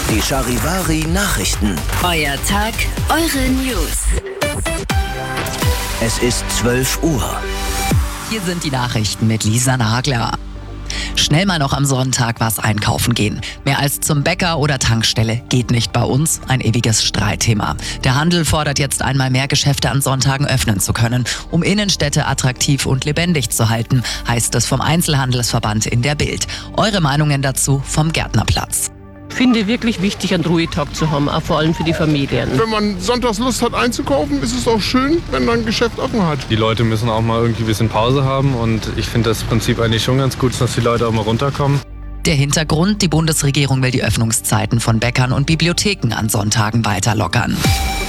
Die Charivari Nachrichten. Euer Tag, eure News. Es ist 12 Uhr. Hier sind die Nachrichten mit Lisa Nagler. Schnell mal noch am Sonntag was einkaufen gehen. Mehr als zum Bäcker oder Tankstelle geht nicht bei uns. Ein ewiges Streitthema. Der Handel fordert jetzt einmal mehr Geschäfte an Sonntagen öffnen zu können, um Innenstädte attraktiv und lebendig zu halten, heißt es vom Einzelhandelsverband in der Bild. Eure Meinungen dazu vom Gärtnerplatz. Ich finde wirklich wichtig, einen Ruhetag zu haben, auch vor allem für die Familien. Wenn man sonntags Lust hat einzukaufen, ist es auch schön, wenn man ein Geschäft offen hat. Die Leute müssen auch mal irgendwie ein bisschen Pause haben und ich finde das Prinzip eigentlich schon ganz gut, dass die Leute auch mal runterkommen. Der Hintergrund: Die Bundesregierung will die Öffnungszeiten von Bäckern und Bibliotheken an Sonntagen weiter lockern.